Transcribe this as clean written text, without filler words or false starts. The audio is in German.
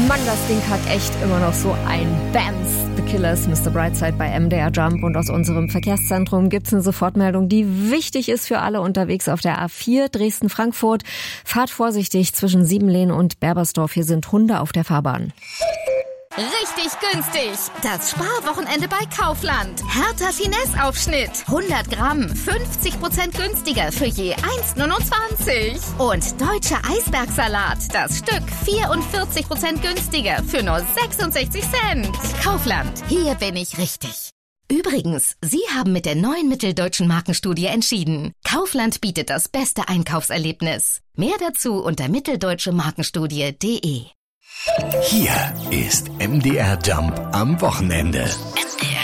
Mann, das Ding hat echt immer noch so ein Bams. The Killers, Mr. Brightside bei MDR Jump. Und aus unserem Verkehrszentrum gibt's eine Sofortmeldung, die wichtig ist für alle unterwegs auf der A4 Dresden-Frankfurt. Fahrt vorsichtig zwischen Siebenlehn und Berbersdorf. Hier sind Hunde auf der Fahrbahn. Richtig günstig. Das Sparwochenende bei Kaufland. Hertha Finesse-Aufschnitt. 100 Gramm, 50% günstiger für je 1,29. Und deutscher Eisbergsalat. Das Stück 44% günstiger für nur 66 Cent. Kaufland. Hier bin ich richtig. Übrigens, Sie haben mit der neuen Mitteldeutschen Markenstudie entschieden. Kaufland bietet das beste Einkaufserlebnis. Mehr dazu unter mitteldeutschemarkenstudie.de. Hier ist MDR Jump am Wochenende. MDR